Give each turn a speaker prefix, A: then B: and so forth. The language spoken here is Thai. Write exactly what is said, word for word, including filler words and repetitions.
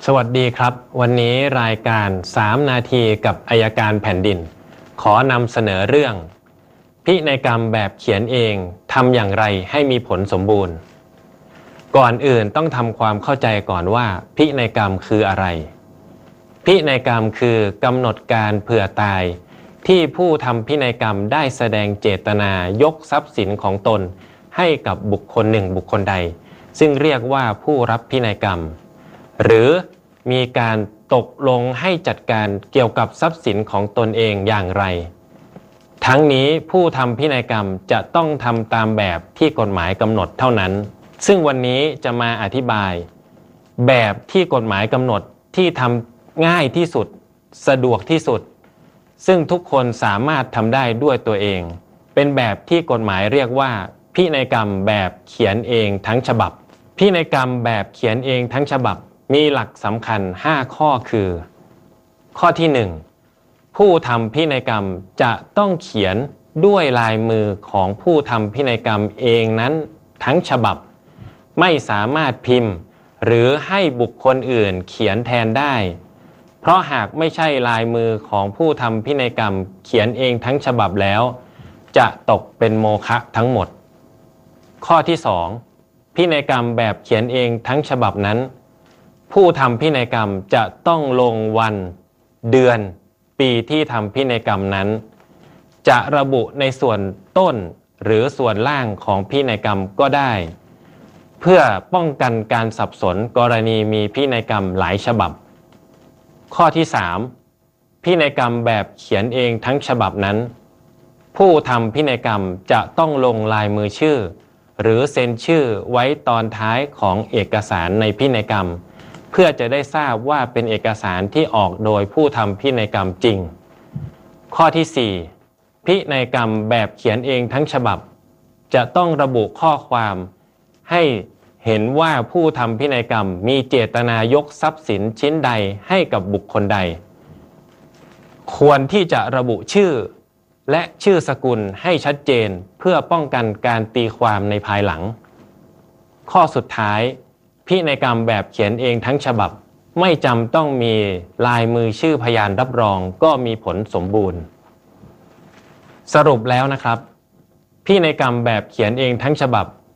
A: สวัสดีครับวันนี้รายการสามนาทีกับอัยการแผ่นดินขอนำเสนอเรื่องพินัยกรรมแบบเขียนเองทำอย่างไรให้มีผลสมบูรณ์ก่อนอื่นต้องทำความเข้าใจก่อนว่าพินัยกรรมคืออะไรพินัยกรรมคือกำหนดการเผื่อตายที่ผู้ทำพินัยกรรมได้แสดงเจตนายกทรัพย์สินของตนให้กับบุคคลหนึ่งบุคคลใดซึ่งเรียกว่าผู้รับพินัยกรรมหรือมีการตกลงให้จัดการเกี่ยวกับทรัพย์สินของตนเองอย่างไรทั้งนี้ผู้ทำพินัยกรรมจะต้องทำตามแบบที่กฎหมายกำหนดเท่านั้นซึ่งวันนี้จะมาอธิบายแบบที่กฎหมายกำหนดที่ทำง่ายที่สุดสะดวกที่สุดซึ่งทุกคนสามารถทำได้ด้วยตัวเองเป็นแบบที่กฎหมายเรียกว่าพินัยกรรมแบบเขียนเองทั้งฉบับพินัยกรรมแบบเขียนเองทั้งฉบับมีหลักสำคัญห้าข้อคือข้อที่หนึ่งผู้ทำพินัยกรรมจะต้องเขียนด้วยลายมือของผู้ทำพินัยกรรมเองนั้นทั้งฉบับไม่สามารถพิมพ์หรือให้บุคคลอื่นเขียนแทนได้เพราะหากไม่ใช่ลายมือของผู้ทำพินัยกรรมเขียนเองทั้งฉบับแล้วจะตกเป็นโมฆะทั้งหมดข้อที่สองพินัยกรรมแบบเขียนเองทั้งฉบับนั้นผู้ทำพินัยกรรมจะต้องลงวันเดือนปีที่ทำพินัยกรรมนั้นจะระบุในส่วนต้นหรือส่วนล่างของพินัยกรรมก็ได้เพื่อป้องกันการสับสนกรณีมีพินัยกรรมหลายฉบับข้อที่สามพินัยกรรมแบบเขียนเองทั้งฉบับนั้นผู้ทำพินัยกรรมจะต้องลงลายมือชื่อหรือเซ็นชื่อไว้ตอนท้ายของเอกสารในพินัยกรรมเพื่อจะได้ทราบว่าเป็นเอกสารที่ออกโดยผู้ทำพินัยกรรมจริงข้อที่สี่พินัยกรรมแบบเขียนเองทั้งฉบับจะต้องระบุข้อความให้เห็นว่าผู้ทำพินัยกรรมมีเจตนายกทรัพย์สินชิ้นใดให้กับบุคคลใดควรที่จะระบุชื่อและชื่อสกุลให้ชัดเจนเพื่อป้องกันการตีความในภายหลังข้อสุดท้ายพินัยกรรมแบบเขียนเองทั้งฉบับไม่จำต้องมีลายมือชื่อพยานรับรองก็มีผลสมบูรณ์สรุปแล้วนะครับพินัยกรรมแบบเขียนเองทั้งฉบับ